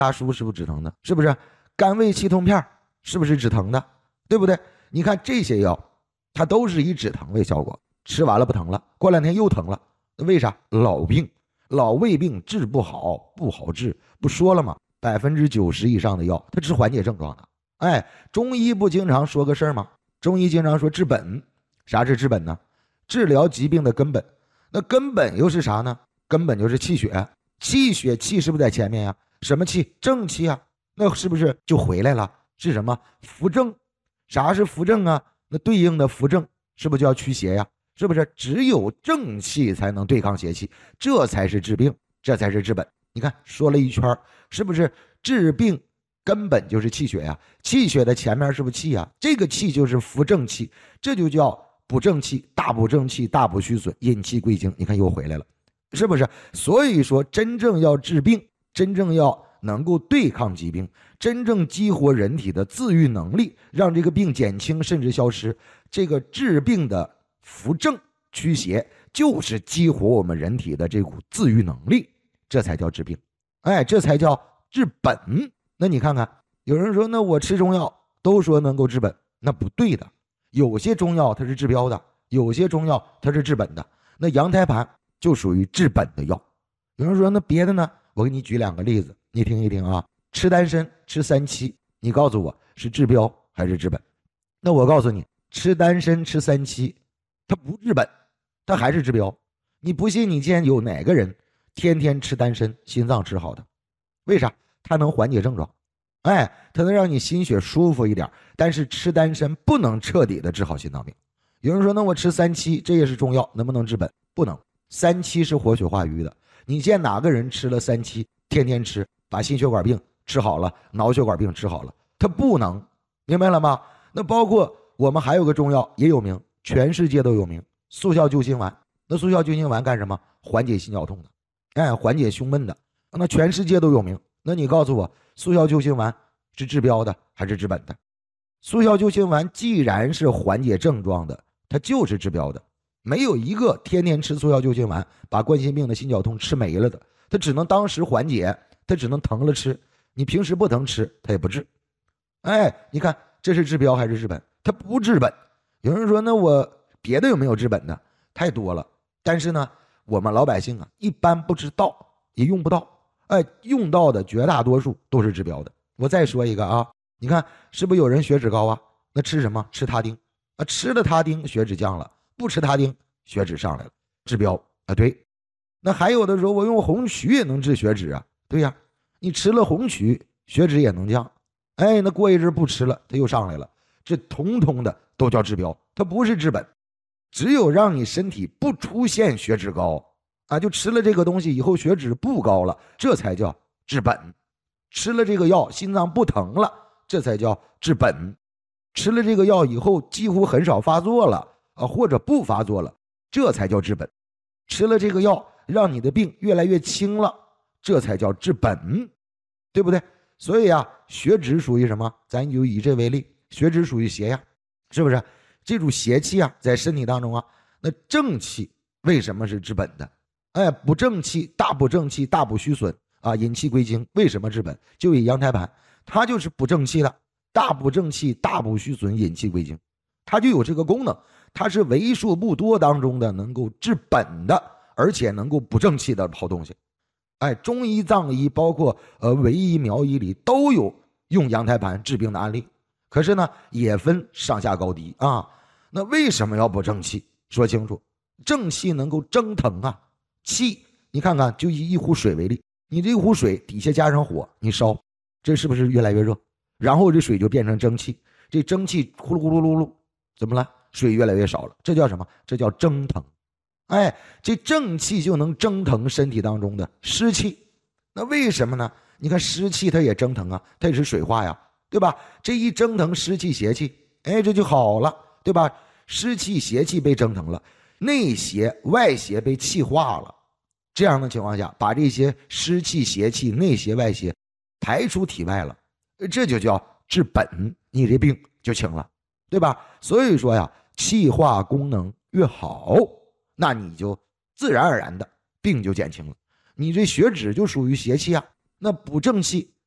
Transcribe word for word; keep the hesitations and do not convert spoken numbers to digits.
大叔是不是止疼的？是不是？甘味气痛片是不是止疼的？对不对？你看这些药，它都是以止疼为效果，吃完了不疼了，过两天又疼了，为啥？老病，老胃病治不好，不好治，不说了吗？百分之九十以上的药，它治缓解症状的。哎，中医不经常说个事儿吗？中医经常说治本，啥是治本呢？治疗疾病的根本。那根本又是啥呢？根本就是气血，气血气是不是在前面呀？什么气？正气啊，那是不是就回来了？是什么？扶正。啥是扶正啊？那对应的扶正是不是就要驱邪呀？是不是？只有正气才能对抗邪气，这才是治病，这才是治本。你看说了一圈，是不是治病根本就是气血呀？气血的前面是不是气呀？这个气就是扶正气，这就叫补正气，大补正气，大补虚损，引气归经。你看又回来了，是不是？所以说真正要治病，真正要能够对抗疾病，真正激活人体的自愈能力，让这个病减轻甚至消失，这个治病的扶正驱邪就是激活我们人体的这股自愈能力，这才叫治病。哎，这才叫治本。那你看看，有人说那我吃中药都说能够治本，那不对的。有些中药它是治标的，有些中药它是治本的。那羊胎盘就属于治本的药。有人说那别的呢？我给你举两个例子，你听一听啊。吃丹参，吃三七，你告诉我是治标还是治本？那我告诉你，吃丹参吃三七，它不治本，它还是治标。你不信，你见有哪个人天天吃丹参，心脏治好的？为啥？它能缓解症状，哎，它能让你心血舒服一点。但是吃丹参不能彻底的治好心脏病。有人说那我吃三七，这也是中药，能不能治本？不能。三七是活血化瘀的，你见哪个人吃了三七，天天吃，把心血管病治好了，脑血管病治好了？他不能，明白了吗？那包括我们还有个中药也有名，全世界都有名，速效救心丸。那速效救心丸干什么？缓解心绞痛的，哎，缓解胸闷的。那全世界都有名。那你告诉我，速效救心丸是治标的还是治本的？速效救心丸既然是缓解症状的，它就是治标的。没有一个天天吃速效救心丸把冠心病的心绞痛吃没了的，它只能当时缓解，它只能疼了吃，你平时不疼吃它也不治。哎，你看这是治标还是治本？它不治本。有人说那我别的有没有治本的？太多了，但是呢我们老百姓啊一般不知道，也用不到。哎，用到的绝大多数都是治标的。我再说一个啊，你看是不是有人血脂高啊？那吃什么？吃他汀啊，吃了他汀血脂降了，不吃他汀血脂上来了，治标啊。对，那还有的时候我用红曲也能治血脂啊。对呀，你吃了红曲血脂也能降。哎，那过一阵不吃了它又上来了，这统统的都叫治标，它不是治本。只有让你身体不出现血脂高啊，就吃了这个东西以后血脂不高了，这才叫治本。吃了这个药心脏不疼了，这才叫治本。吃了这个药以后几乎很少发作了啊，或者不发作了，这才叫治本。吃了这个药让你的病越来越轻了，这才叫治本，对不对？所以啊，血脂属于什么？咱就以这为例，血脂属于邪呀，是不是？这种邪气啊在身体当中啊，那正气为什么是治本的？哎，补正气，大补正气，大补虚损啊，引气归经，为什么治本？就以羊胎盘，它就是补正气的，大补正气，大补虚损，引气归经，它就有这个功能，它是为数不多当中的能够治本的，而且能够补正气的好东西。哎，中医、藏医，包括呃维医、苗医里都有用羊胎盘治病的案例。可是呢，也分上下高低啊。那为什么要补正气？说清楚，正气能够蒸腾啊。气，你看看，就以一壶水为例，你这壶水底下加上火，你烧，这是不是越来越热？然后这水就变成蒸汽，这蒸汽呼噜呼噜噜噜，怎么了？水越来越少了，这叫什么？这叫蒸腾。哎，这正气就能蒸腾身体当中的湿气。那为什么呢？你看湿气它也蒸腾啊，它也是水化呀，对吧？这一蒸腾湿气邪气，哎，这就好了，对吧？湿气邪气被蒸腾了，内邪外邪被气化了。这样的情况下，把这些湿气邪气内邪外邪排出体外了，这就叫治本，你这病就轻了，对吧？所以说呀，气化功能越好，那你就自然而然的病就减轻了。你这血脂就属于邪气啊，那补正气